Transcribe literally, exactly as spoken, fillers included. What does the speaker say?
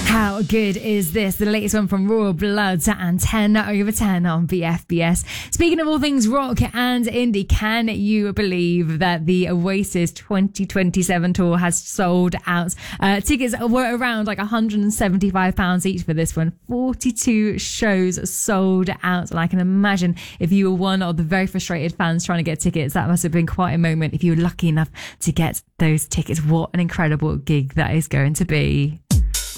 How good is this? The latest one from Royal Blood and ten over ten on B F B S. Speaking of all things rock and indie, can you believe that the Oasis twenty twenty-seven tour has sold out? Uh, tickets were around like one hundred seventy-five pounds each for this one. forty-two shows sold out. And I can imagine if you were one of the very frustrated fans trying to get tickets, that must have been quite a moment if you were lucky enough to get those tickets. What an incredible gig that is going to be.